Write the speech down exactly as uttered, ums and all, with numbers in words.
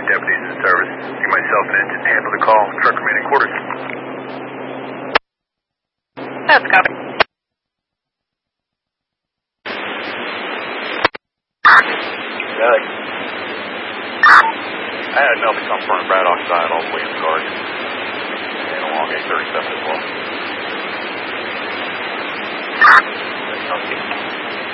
deputies in service. You, myself, and engine handle the call. Truck remaining quarters. That's copy. Doug. I had nothing come from Braddock side all the way in the guard. And along eight thirty-seven as well.